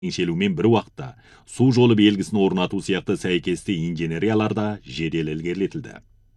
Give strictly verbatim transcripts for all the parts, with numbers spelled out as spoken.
теңшелумен бір уақытта су жолы белгісін орнату сияқты сәйкесті инженериялар да жедел ілгерілетілді.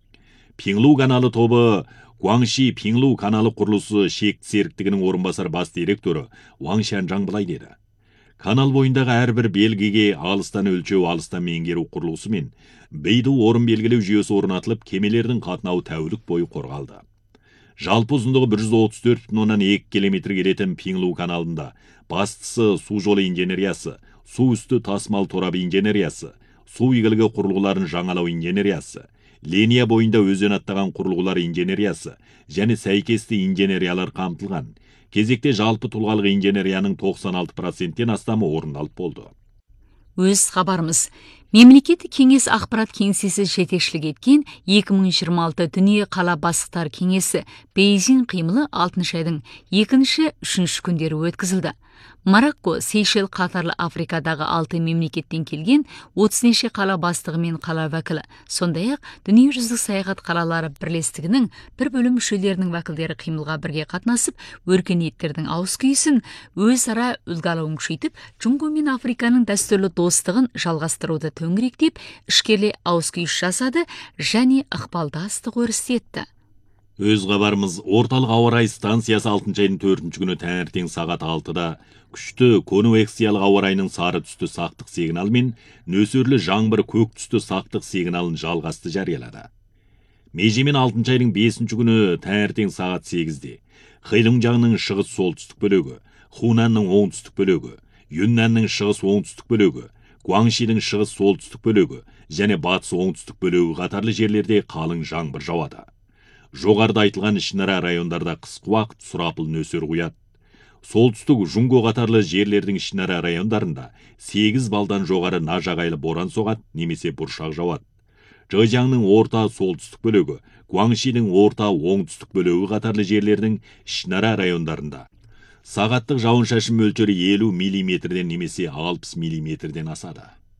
Пиңлу каналы тобы Гуаңши Пиңлу каналы құрылысы шекті серіктігінің орынбасар бас директоры Уаң Шанжаң былай деді. Канал бойындағы әрбір белгіге алыстан өлшеу, алыстан меңгеру құрылысы мен бейду орын белгілеу жүйесі орнатылып, кемелердің қатынауы тәулік бойы қорғалды. Жалпы ұзындығы бір жүз отыз төрт бүтін оннан екі километр келетін Пиңлу каналында бастысы су жолы инженериясы, су үсті тасымал торабы инженериясы, су игілігі құрылғыларын жаңалау инженериясы, линия бойында өзен аттаған құрылғылар инженериясы және сәйкесті инженериялар қамтылған. Кезекте жалпы тұлғалық инженерияның тоқсан алты проценттен астамы орындалып болды. Өз хабарымыз. Мемлекеттік кеңес ақпарат кеңсесі жетекшілік еткен екі мың жиырма алты дүние қала бастықтар кеңесі Бейжің қимылы алтыншы айдың екінші үшінші күндері өткізілді. Марокко, Сейшел қатарлы Африкадағы алты мемлекеттен келген отыз неше қала бастығы мен қала уәкілі, сондай-ақ дүниежүзілік саяхат қалалары бірлестігінің бір бөлім мүшелерінің уәкілдері қимылға бірге қатынасып, өркениеттердің ауыс-күйісін өзара үлгі алуын күшейтіп, Джунго мен Африканың дәстүрлі достығын жалғастыруды төңіректеп, ішкерле ауыс-күйіс жасады және ықпалдастық өрістетті. Өз хабарымыз. Орталық ауа райы станциясы алтыншы айдың төртінші күні таңертең сағат алтыда күшті конвекциялық ауа райының сары түсті сақтық сигналы мен нөсерлі жаңбыр көк түсті сақтық сигналын жалғасты жариялады. Межемен алтыншы айдың бесінші күні таңертең сағат сегізде Хэйлунжаңның шығыс солтүстік бөлігі, Хунанның оңтүстік бөлігі, Юннанның шығыс оңтүстік бөлігі, Гуаңшидің шығыс солтүстік бөлігі және батыс оңтүстік бөлігі қатарлы жерлерде қалың жаңбыр жауады. Жоғарыда айтылған ішінара райондарда қысқы уақыт сұрапыл нөсер құяды. Солтүстік Джунго қатарлы жерлердің ішінара райондарында сегіз балдан жоғары нажағайлы боран соғады немесе бұршақ жауады. Зhejiangның орта солтүстік бөлігі, Гуаңшидің орта оңтүстік бөлігі қатарлы жерлердің ішінара райондарында сағаттық жауын-шашын мөлшері елу миллиметрден немесе алпыс миллиметрден асады.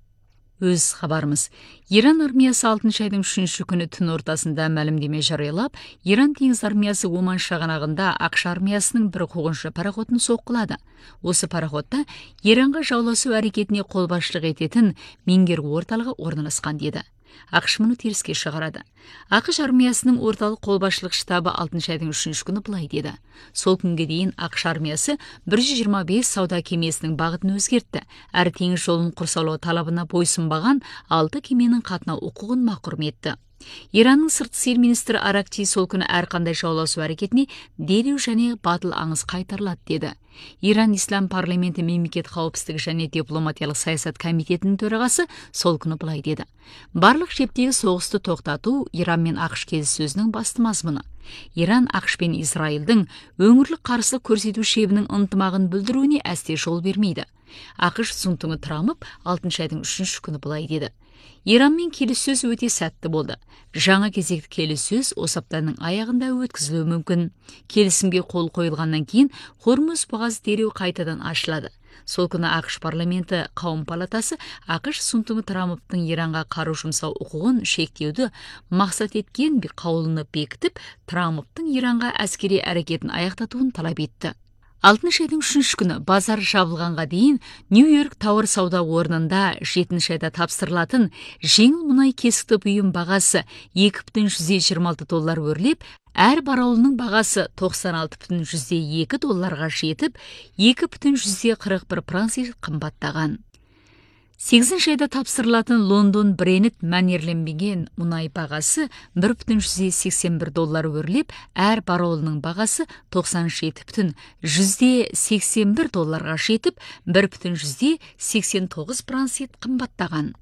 Өз хабарымыз. Иран армиясы алтыншы айдың үшінші күні түн ортасында мәлімдеме жариялап, Иран теңіз армиясы Оман шығанағында ақш армиясының бір қуғыншы пароходын соққылады. Осы пароходта Иранға жауласу әрекетіне қолбасшылық ететін меңгеру орталығы орналасқан деді. ақш мұны теріске шығарады. ақш армиясының орталық қолбасшылық штабы алтыншы айдың үшінші күні былай деді. Сол күнге дейін ақш армиясы бір жүз жиырма бес сауда кемесінің бағытын өзгертті. Әр теңіз жолын құрсаулау талабына бойсұнбаған алты кеменің қатынау құқығын мақұрым етті. Иранның сыртқы істер министрі Аракчи сол күні әрқандай жауласу әрекетіне дереу және батыл аңыз қайтарылады деді. Иран Ислам парламенті мемлекет қауіпсіздігі және дипломатиялық саясат комитетінің төрағасы сол күні былай деді. Барлық шептегі соғысты тоқтату Иран мен ақш келіссөзінің басты мазмұны. Иран ақш пен Израильдің өңірлік қарсылық көрсету шебінің ынтымағын білдіруіне әсте жол бермейді. ақш Цунтуңы Трамп алтыншы айдың үшінші күні былай деді. Иранмен келіссөз өте сәтті болды. Жаңа кезекті келіссөз осы аптаның аяғында өткізілуі мүмкін. Келісімге қол қойылғаннан кейін Хормуз бұғазы дереу қайтадан ашылады. Сол күні ақш парламенті қауым палатасы ақш Цунтуңы Трамптың Иранға қару жұмсау құқығын шектеуді мақсат еткен қаулыны бекітіп, Трамптың Иранға әскери әрекетін аяқтатуын талап етті. алтыншы айдың үшінші күні базар жабылғанға дейін Нью-Йорк Тауэр сауда орнында жетінші айда тапсырылатын жеңіл мұнай кесікті бұйым бағасы екі бүтін жүзден жиырма алты доллар өрлеп, әр баррелінің бағасы тоқсан алты бүтін жүзден екі долларға жетіп, екі бүтін жүзден қырық бір франк қымбаттаған. сегізінші айда тапсырылатын Лондон Брент мәнерленбеген мұнай бағасы бір бүтін жүзден сексен бір доллар өрлеп, әр баррелінің бағасы тоқсан жеті бүтін жүзден сексен бір долларға жетіп, бір бүтін жүзден сексен тоғыз франк қымбаттаған.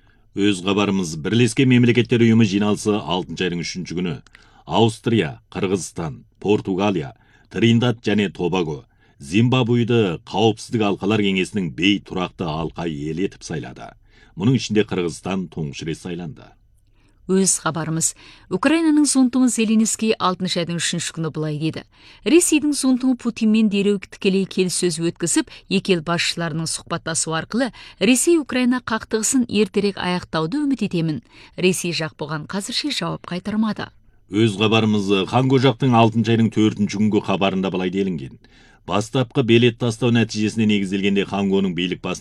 Өз хабарымыз. Бірлескен мемлекеттер ұйымы жиналысы алтыншы айдың үшінші күні Аустрия, Қырғызстан, Португалия, Триндад және Тобаго, Зимбабведі қауіпсіздік алқалар кеңесінің бей тұрақты алқа ел етіп сайлады. Мұның ішінде Қырғызстан тұңғыш рет сайланды. Өз хабарымыз. Украинаның Зонтуңы Зеленский алтыншы айдың үшінші күні былай деді. Ресейдің Зонтуңы Путинмен дереу тікелей келіссөз өткізіп, екі ел басшыларының сұхбаттасу арқылы Ресей Украина қақтығысын ертерек аяқтауды үміт етемін. Ресей жақ бұған қазірше жауап қайтармады. Өз хабарымыз. Ханго жақтың алтыншы айдың төртінші күнгі хабарында былай делінген. Бастапқы белет тастау нәтижесіне негізделгенде Хангоның билік